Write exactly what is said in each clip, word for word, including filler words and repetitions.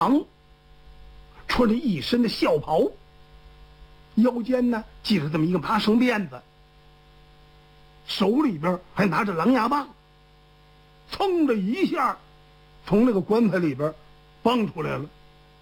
穿着一身的孝袍，腰间呢系着这么一个麻绳辫子，手里边还拿着狼牙棒，噌的一下从那个棺材里边蹦出来了。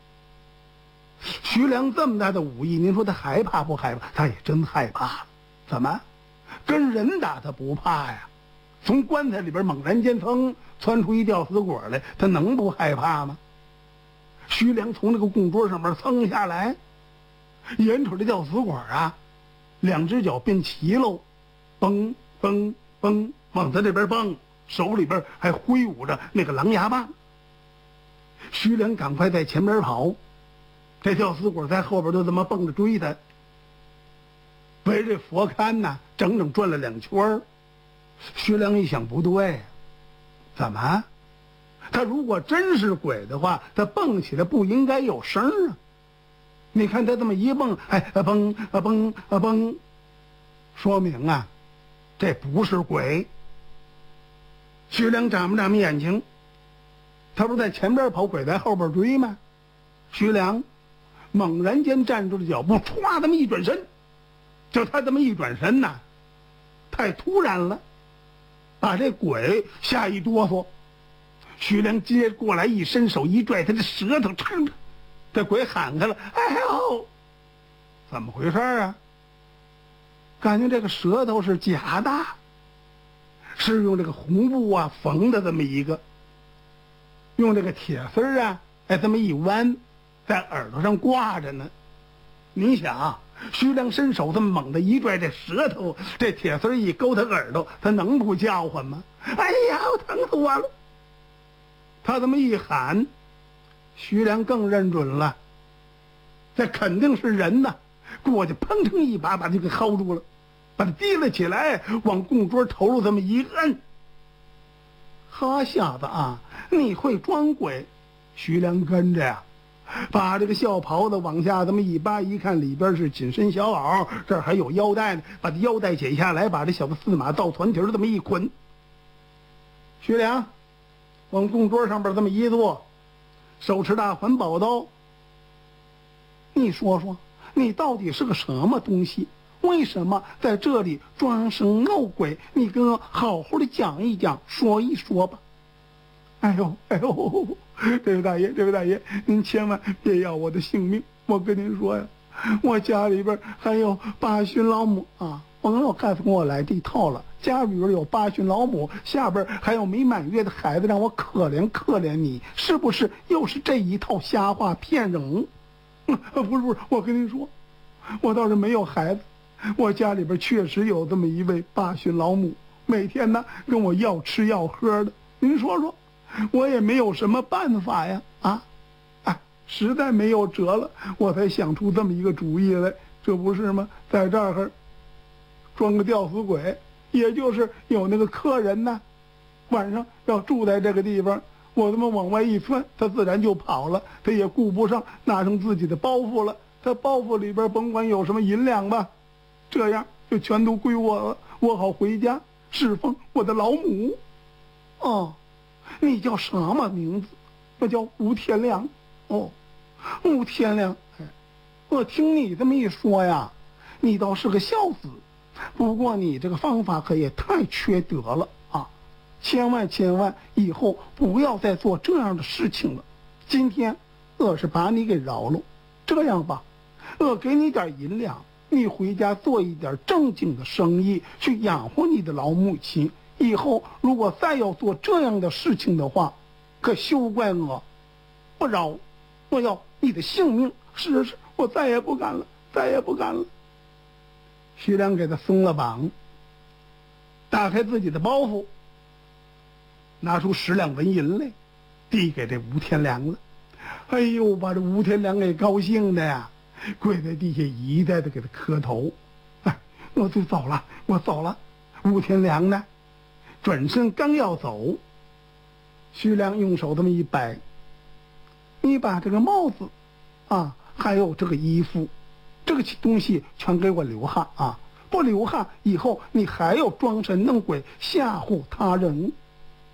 徐良这么大的武艺，您说他害怕不害怕？他也真害怕了。怎么跟人打他不怕呀？从棺材里边猛然间噌窜出一吊死鬼来，他能不害怕吗？徐良从那个供桌上面噌下来，眼瞅这吊死鬼啊，两只脚变齐喽，蹦蹦蹦往他这边蹦，手里边还挥舞着那个狼牙棒。徐良赶快在前边跑，这吊死鬼在后边就这么蹦着追他，围着佛龛呢整整转了两圈。徐良一想不对，怎么他如果真是鬼的话，他蹦起来不应该有声啊？你看他这么一蹦，哎，蹦啊蹦啊蹦，说明啊这不是鬼。徐良眨巴眨巴眼睛，他不是在前边跑，鬼在后边追吗？徐良猛然间站住了脚步，歘，这么一转身，就他这么一转身呐，太突然了，把这鬼吓一哆嗦。徐良接过来一伸手一拽他的舌头，撑，这鬼喊开了：“哎呦，怎么回事啊？”感觉这个舌头是假的，是用这个红布啊缝的这么一个，用这个铁丝啊，哎，这么一弯，在耳朵上挂着呢。你想，徐良伸手这么猛的一拽这舌头，这铁丝一勾他耳朵，他能不叫唤吗？哎呀，我疼死我了！他这么一喊，徐良更认准了，这肯定是人呐，过去砰腾一把把他给薅住了，把他提了起来，往供桌头颅这么一摁。好小子啊，你会装鬼！徐良跟着呀，把这个孝袍子往下这么一扒，一看里边是紧身小袄，这儿还有腰带呢，把这腰带解下来，把这小子四马倒团蹄这么一捆。徐良往供桌上边这么一坐，手持大环宝刀。你说说，你到底是个什么东西？为什么在这里装神弄鬼？你跟我好好的讲一讲，说一说吧。哎呦哎呦，这位大爷，这位大爷，您千万别要我的性命！我跟您说呀，我家里边还有八旬老母啊！我跟我干脆跟我来这套了，家里边有八旬老母，下边还有没满月的孩子，让我可怜可怜你，是不是又是这一套瞎话骗人？不是不是，我跟您说，我倒是没有孩子，我家里边确实有这么一位八旬老母，每天呢跟我要吃要喝的。您说说，我也没有什么办法呀，啊，哎，实在没有辙了，我才想出这么一个主意来，这不是吗？在这儿装个吊死鬼，也就是有那个客人呢，晚上要住在这个地方，我他妈往外一窜，他自然就跑了，他也顾不上拿上自己的包袱了，他包袱里边甭管有什么银两吧，这样就全都归我了，我好回家侍奉我的老母。哦，你叫什么名字？我叫吴天良。哦，吴天良，哎，我听你这么一说呀，你倒是个孝子，不过你这个方法可也太缺德了啊！千万千万以后不要再做这样的事情了。今天我是把你给饶了，这样吧，我给你点银两，你回家做一点正经的生意，去养活你的老母亲。以后如果再要做这样的事情的话，可休怪我不饶，我要你的性命！是是，我再也不敢了，再也不敢了。徐良给他松了绑，打开自己的包袱，拿出十两纹银来，递给这吴天良了。哎呦，把这吴天良给高兴的呀，跪在地下一再的给他磕头。哎，我就走了，我走了。吴天良呢，转身刚要走，徐良用手这么一摆，你把这个帽子啊，还有这个衣服，这个东西全给我留下啊！不留下，以后你还要装神弄鬼吓唬他人。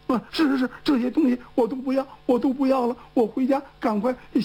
啊，是是是，这些东西我都不要，我都不要了，我回家赶快